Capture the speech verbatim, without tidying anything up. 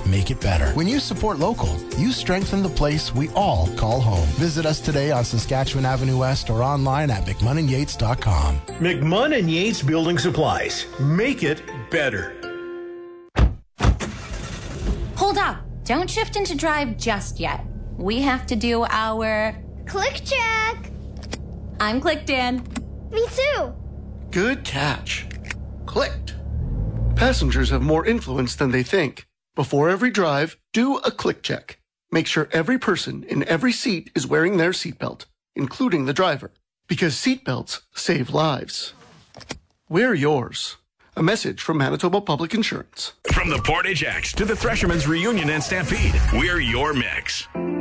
make it better. When you support local, you strengthen the place we all call home. Visit us today on Saskatchewan Avenue West or online at mcmunn and yates dot com. McMunn and Yates Building Supplies. Make it better. Hold up. Don't shift into drive just yet. We have to do our... Click check. I'm clicked in. Me too. Good catch. Clicked. Passengers have more influence than they think. Before every drive, do a click check. Make sure every person in every seat is wearing their seatbelt, including the driver, because seatbelts save lives. Wear yours. A message from Manitoba Public Insurance. From the Portage X to the Threshermen's Reunion and Stampede, we're your mix.